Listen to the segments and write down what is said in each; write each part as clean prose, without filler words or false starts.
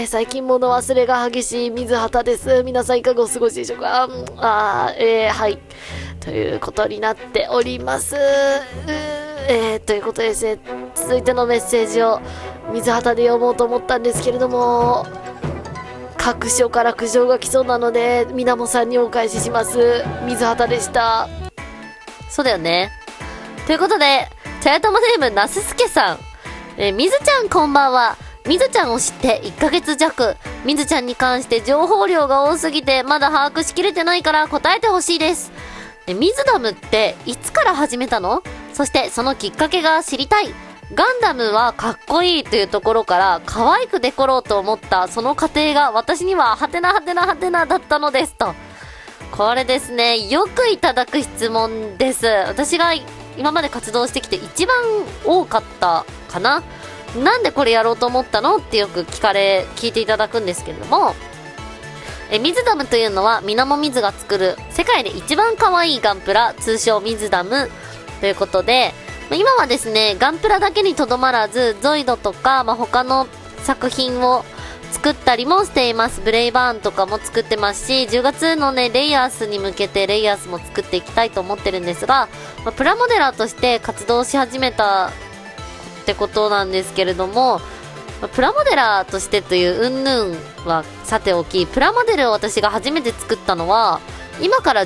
最近物忘れが激しい水畑です。皆さんいかがお過ごしでしょうか。はい。ということになっております。ということでですね、続いてのメッセージを水畑で読もうと思ったんですけれども、各所から苦情が来そうなので、みなもさんにお返しします。水畑でした。 そうだよね。ということで、茶屋友ネームなすすけさん。みずちゃんこんばんは。みずちゃんを知って1ヶ月弱。みずちゃんに関して情報量が多すぎてまだ把握しきれてないから答えてほしいです。ミズダムっていつから始めたの？そしてそのきっかけが知りたい。ガンダムはかっこいいというところから可愛くデコろうと思ったその過程が私にはハテナハテナハテナだったのですと。これですね、よくいただく質問です。私が今まで活動してきて一番多かったかな。なんでこれやろうと思ったのってよく聞いていただくんですけれども、ミズダムというのは水面水が作る世界で一番可愛いガンプラ、通称ミズダムということで、今はですね、ガンプラだけにとどまらずゾイドとか、他の作品を作ったりもしています。ブレイバーンとかも作ってますし、10月のねレイヤースに向けてレイヤースも作っていきたいと思ってるんですが、プラモデラーとして活動し始めたってことなんですけれども、プラモデラーとしてという云々はさておき、プラモデルを私が初めて作ったのは今から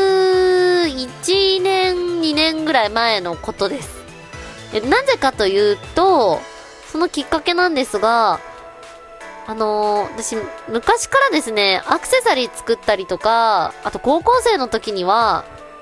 11年2年ぐらい前のことです。なぜかというと、そのきっかけなんですが、私昔からですね、アクセサリー作ったりとか、あと高校生の時には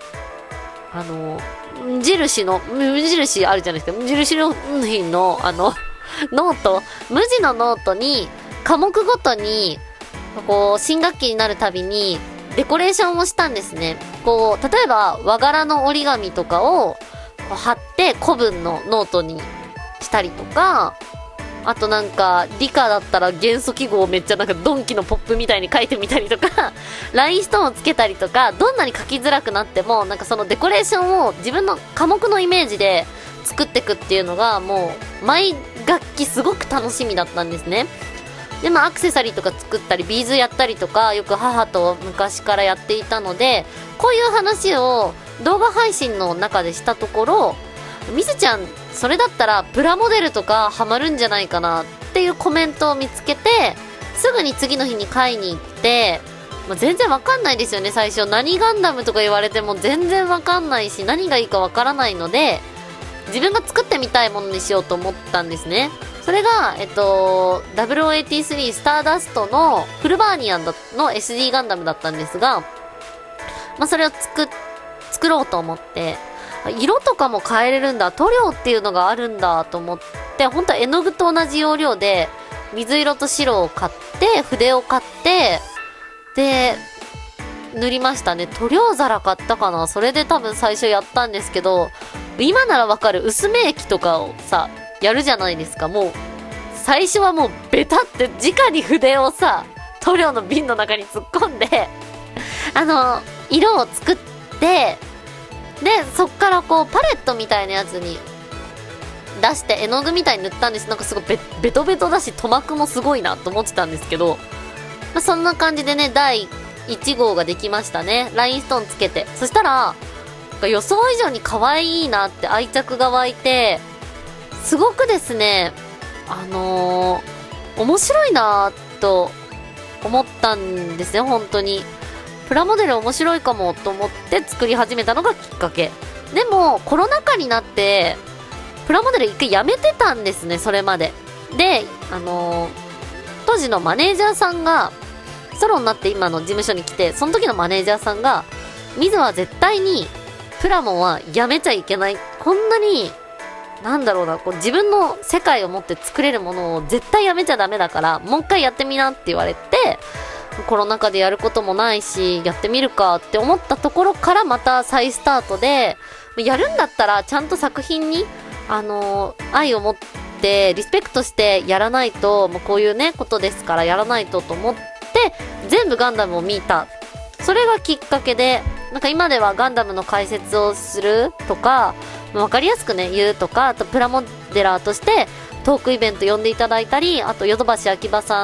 無印あるじゃないですか。無印良品のノート、無地のノートに科目ごとにこう新学期になるたびにデコレーションをしたんですね。こう例えば和柄の折り紙とかを貼って古文のノートにしたりとか、あとなんか理科だったら元素記号をめっちゃなんかドンキのポップみたいに書いてみたりとかラインストーンをつけたりとか、どんなに書きづらくなってもなんかそのデコレーションを自分の科目のイメージで作っていくっていうのがもう毎学期すごく楽しみだったんですね。でアクセサリーとか作ったりビーズやったりとかよく母と昔からやっていたので、こういう話を動画配信の中でしたところ、みずちゃんそれだったらプラモデルとかハマるんじゃないかなっていうコメントを見つけて、すぐに次の日に買いに行って、全然わかんないですよね。最初何ガンダムとか言われても全然わかんないし、何がいいかわからないので自分が作ってみたいものにしようと思ったんですね。それが0083スターダストのフルバーニアンの SD ガンダムだったんですが、それを作ろうと思って、色とかも変えれるんだ、塗料っていうのがあるんだと思って、本当は絵の具と同じ要領で水色と白を買って筆を買ってで塗りましたね。塗料皿買ったかな。それで多分最初やったんですけど、今ならわかる薄め液とかをさやるじゃないですか。もう最初はもうベタって直に筆をさ塗料の瓶の中に突っ込んで色を作って、でそっからこうパレットみたいなやつに出して絵の具みたいに塗ったんです。なんかすごいベトベトだし塗膜もすごいなと思ってたんですけど、そんな感じでね第1号ができましたね。ラインストーンつけて、そしたら予想以上に可愛いなって愛着が湧いて、すごくですね面白いなと思ったんですね。本当にプラモデル面白いかもと思って作り始めたのがきっかけ。でもコロナ禍になってプラモデル一回やめてたんですね、それまでで。当時のマネージャーさんがソロになって今の事務所に来て、その時のマネージャーさんが、ミズは絶対にプラモンはやめちゃいけない、こんなにこう自分の世界を持って作れるものを絶対やめちゃダメだからもう一回やってみなって言われて、コロナ禍でやることもないしやってみるかって思ったところからまた再スタートで、やるんだったらちゃんと作品に愛を持ってリスペクトしてやらないと、こういうねことですからやらないとと思って全部ガンダムを見た。それがきっかけで、なんか今ではガンダムの解説をするとか分かりやすくね言うとか、あとプラモデラーとしてトークイベント呼んでいただいたり、あとヨドバシ秋葉さん